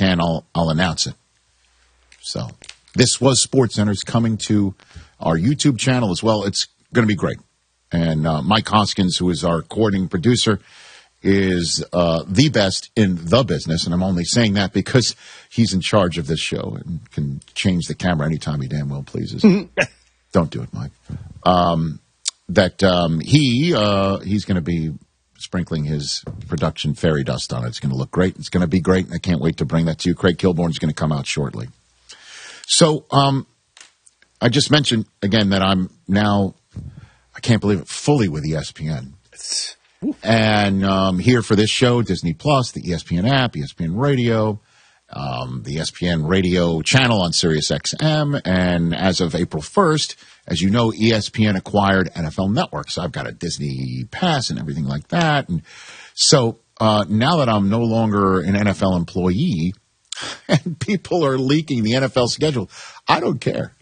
can, I'll announce it. So this was SportsCenter's coming to our YouTube channel as well. It's going to be great. And Mike Hoskins, who is our coordinating producer, is the best in the business. And I'm only saying that because he's in charge of this show and can change the camera anytime he damn well pleases. Don't do it, Mike. He's going to be sprinkling his production fairy dust on it. It's going to look great. It's going to be great. And I can't wait to bring that to you. Craig Kilborn is going to come out shortly. So I just mentioned, again, that I'm now, I can't believe it, fully with ESPN. And here for this show, Disney Plus, the ESPN app, ESPN Radio, the ESPN Radio channel on Sirius XM. And as of April 1st, as you know, ESPN acquired NFL Network. So I've got a Disney Pass and everything like that. And so now that I'm no longer an NFL employee and people are leaking the NFL schedule, I don't care.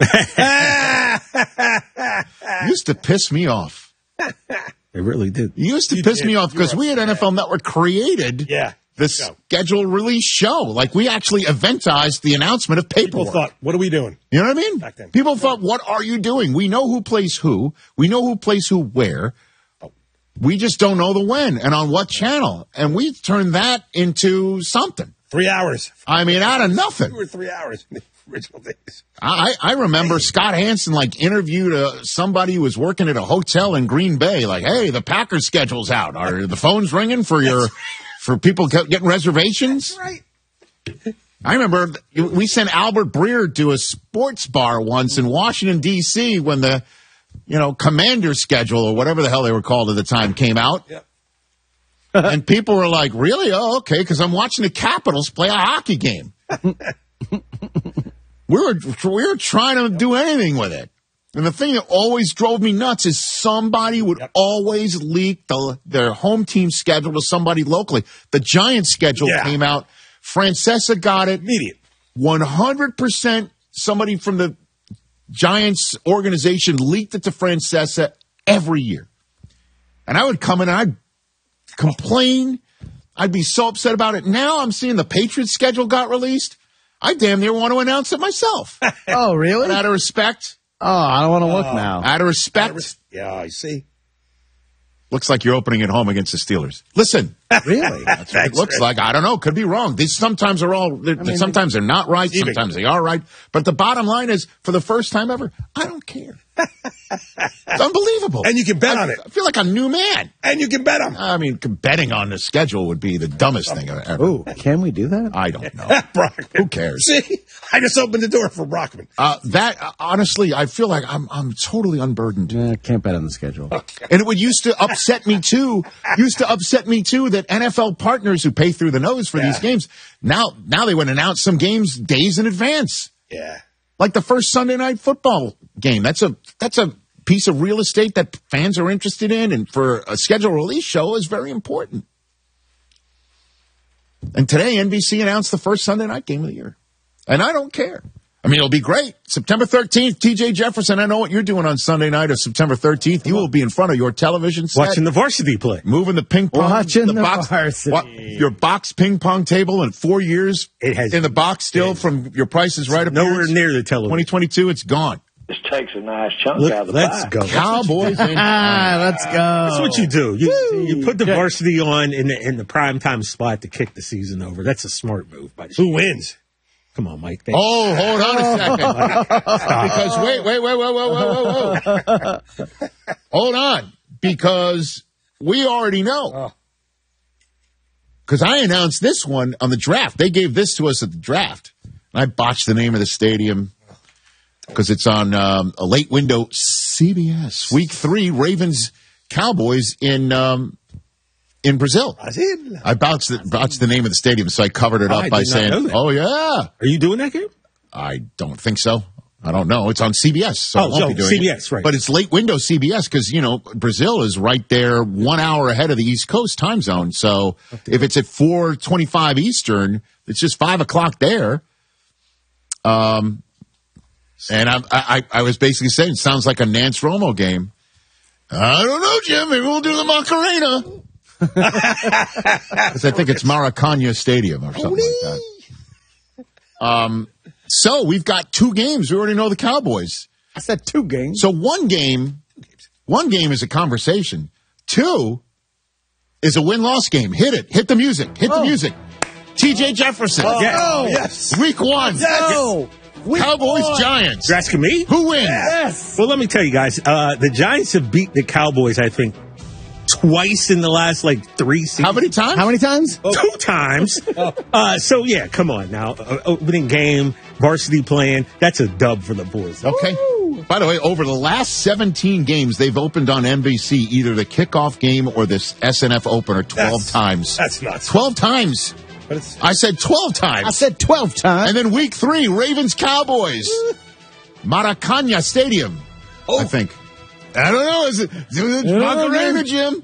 It used to piss me off. It really did. It used to piss me off because we at NFL Network created the schedule release show. Like, we actually eventized the announcement of paperwork. People thought, what are we doing? You know what I mean? Back then. People thought, what are you doing? We know who plays who. We know who plays who where. We just don't know the when and on what channel. And we turned that into something. 3 hours. I mean, out of nothing. 2 or 3 hours in the original days. I remember Scott Hansen, interviewed somebody who was working at a hotel in Green Bay. Like, hey, the Packers schedule's out. Are the phones ringing for people getting reservations? That's right. I remember we sent Albert Breer to a sports bar once in Washington, D.C. when the, commander schedule or whatever the hell they were called at the time came out. Yep. And people were like, really? Oh, okay, because I'm watching the Capitals play a hockey game. We were trying to do anything with it. And the thing that always drove me nuts is somebody would always leak their home team schedule to somebody locally. The Giants schedule came out. Francesa got it. Immediate. 100% somebody from the Giants organization leaked it to Francesa every year. And I would come in and I'd complain. I'd be so upset about it. Now I'm seeing the Patriots schedule got released. I damn near want to announce it myself. Oh, really? But out of respect. Oh, I don't want to look now. Out of respect. Yeah, I see. Looks like you're opening at home against the Steelers. Listen. Really? That's what it looks like. I don't know. Could be wrong. These sometimes are sometimes they're not right. Sometimes they are right. But the bottom line is, for the first time ever, I don't care. It's unbelievable. And you can bet on it. I feel like a new man. And you can bet on it. I mean, betting on the schedule would be the dumbest thing ever. Oh, can we do that? I don't know. Brockman. Who cares? See, I just opened the door for Brockman. Honestly, I feel like I'm totally unburdened. I can't bet on the schedule. Okay. And it used to upset me too. That NFL partners who pay through the nose for these games now they would announce some games days in advance. Yeah. Like the first Sunday Night Football game. That's a piece of real estate that fans are interested in, and for a schedule release show is very important. And today, NBC announced the first Sunday night game of the year. And I don't care. I mean, it'll be great. September 13th, TJ Jefferson, I know what you're doing on Sunday night of September 13th. You will be in front of your television set. Watching the varsity play. Moving the ping pong. Watching the varsity. Your box ping pong table in 4 years. It has in the box still from your Price is Right appearance. Nowhere near the television. 2022, it's gone. This takes a nice chunk out of the Let's pie. go. Cowboys. Let's go. That's what you do. You put the varsity on in the primetime spot to kick the season over. That's a smart move. Who wins? Come on, Mike. Oh, hold on a second. Because wait. Hold on. Because we already know. Because I announced this one on the draft. They gave this to us at the draft. I botched the name of the stadium because it's on a late window CBS. Week 3, Ravens Cowboys in Brazil. I botched the name of the stadium, so I covered it up by saying, "Oh yeah." Are you doing that game? I don't think so. I don't know. It's on CBS, so I won't be doing CBS, it. right? But it's late window CBS because Brazil is right there, 1 hour ahead of the East Coast time zone. So if it's at 4:25 Eastern, it's just 5 o'clock there. And I was basically saying, it sounds like a Nance Romo game. I don't know, Jim. Maybe we'll do the Macarena. Because I think it's Maracanã Stadium or something like that. So we've got 2 games. We already know the Cowboys. I said 2 games. So one game is a conversation. 2 is a win-loss game. Hit it. Hit the music. Hit the music. T.J. Jefferson. Yes. Week 1. Cowboys, Giants. You're asking me? Who wins? Yes. Well, let me tell you guys. The Giants have beat the Cowboys, I think, twice in the last, 3 seasons. How many times? How many times? 2 times. So, yeah, come on now. Opening game, varsity playing. That's a dub for the boys. Okay. By the way, over the last 17 games, they've opened on NBC either the kickoff game or this SNF opener 12 times. That's nuts. 12 times. But it's, I said 12 times. I said 12 times. And then week 3, Ravens-Cowboys. Maracana Stadium, I think. I don't know. Is it Macarena, Jim?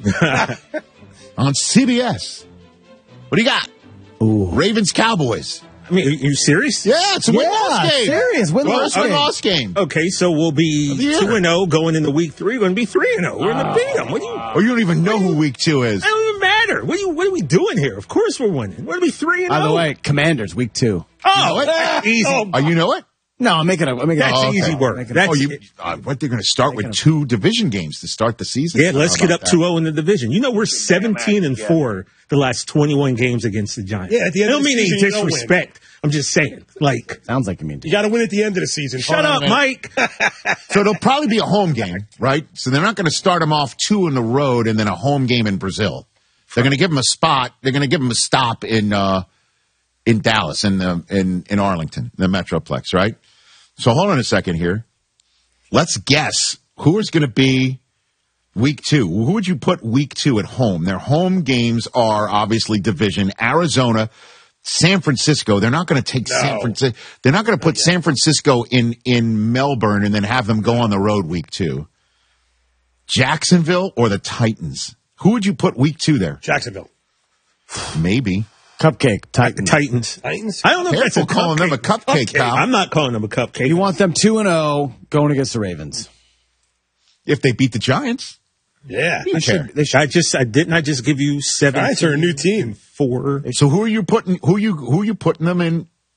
On CBS. What do you got? Ravens-Cowboys. I mean, are you serious? Yeah, it's a win-loss game. serious. Win-loss game. Okay, so we'll be 2-0 going into week 3. We're going to be 3-0. We're going to beat them. Or you don't even know who week 2 is. It don't even matter. What are we doing here? Of course we're winning. We're going to be 3-0. By the way, Commanders, week 2. Oh, that's easy. Oh, you know it? No, I'm making it. That's easy work. That's What they're going to start with 2 division games to start the season? Yeah, let's get up 2-0 in the division. You know, we're 17-4 the last 21 games against the Giants. Yeah, at the end I don't of the mean any season, you don't disrespect. I'm just saying, sounds like you mean. you got to win at the end of the season. Shut up, Mike. So it'll probably be a home game, right? So they're not going to start them off 2 on the road and then a home game in Brazil. They're going to give them a spot. They're going to give them a stop in Dallas, in Arlington, the Metroplex, right? So hold on a second here. Let's guess who is going to be week 2. Who would you put week 2 at home? Their home games are obviously division. Arizona, San Francisco. They're not going to take San Francisco. They're not going to put San Francisco in Melbourne and then have them go on the road week 2. Jacksonville or the Titans? Who would you put week 2 there? Jacksonville. Maybe. Cupcake. Titans. Titans? I don't know if that's Careful calling them a cupcake, pal. I'm not calling them a cupcake. You want them 2-0 going against the Ravens. If they beat the Giants. Yeah. They should. I just give you 7. Giants are a new team. 4. So who are you putting? Who you putting them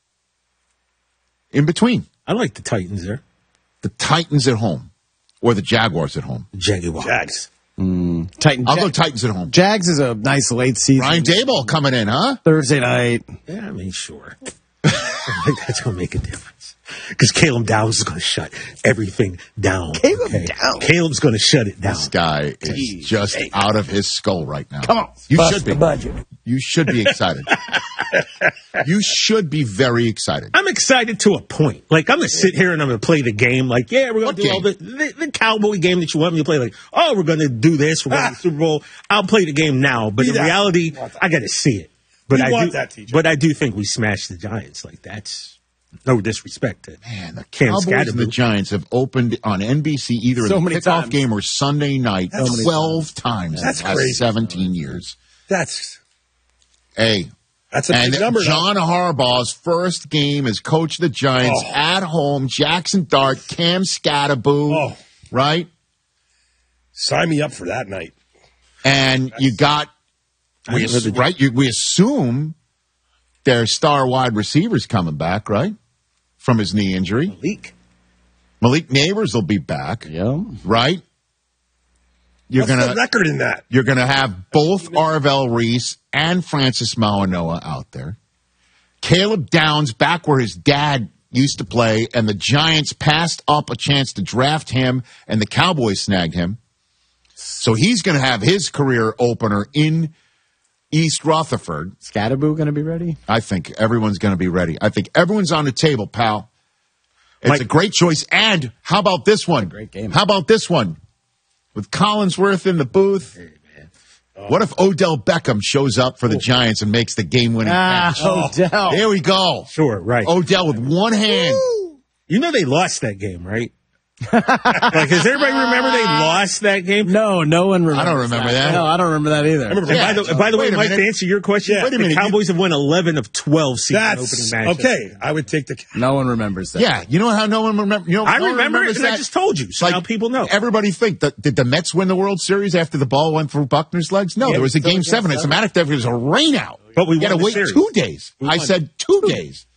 in between? I like the Titans there. The Titans at home or the Jaguars at home? Jaguars. Jags. Titans. I'll go Titans at home. Jags is a nice late season. Ryan Daboll coming in, huh? Thursday night. Yeah, I mean, sure. I think that's going to make a difference. Because Caleb Downs is going to shut everything down. Downs. Caleb's going to shut it down. This guy is just out of his skull right now. Come on. You Bust should be. the budget. You should be excited. You should be very excited. I'm excited to a point. I'm going to sit here and I'm going to play the game. We're going What to do all the Cowboy game that you want me to play. We're going to do this. We're going to the Super Bowl. I'll play the game now. But in reality, I got to see it. But I do think we smashed the Giants. That's no disrespect to the Cam Cowboys and the Scatterbo. Giants have opened on NBC either So the many kickoff times. game or Sunday night 12 times That's in the last crazy. 17 years. That's A a big number. John Harbaugh's first game as coach of the Giants at home. Jackson Dart, Cam Scatterbo, right? Sign me up for that night. And you got we assume their star wide receivers coming back, right? From his knee injury. Malik Neighbors will be back, Yeah. right? What's the record in that? You're going to have both Arvell Reese and Francis Mauanoa out there. Caleb Downs back where his dad used to play, and the Giants passed up a chance to draft him, and the Cowboys snagged him. So he's going to have his career opener in East Rutherford. Scatterbo going to be ready? I think everyone's going to be ready. I think everyone's on the table, pal. It's a great choice. And how about this one? Great game. How about this one? With Collinsworth in the booth. What if Odell Beckham shows up for the Giants and makes the game-winning catch? Odell. There we go. Sure, right. Odell with one hand. You know they lost that game, right? Does everybody remember they lost that game? No, no one remembers. I don't remember that. No, I don't remember that either. And by the way, Wait a Mike, minute. to answer your question, Wait a minute. the Cowboys have won 11 of 12 season opening That's matches. okay. I would take the. No one remembers that. Yeah, you know how no one remembers? I remember it, and I just told you, so now people know. Everybody think that did the Mets win the World Series after the ball went through Buckner's legs? No, there was a game 7. As a matter of fact, there was a rain out. But we had to won the wait series. 2 days. I said 2 days.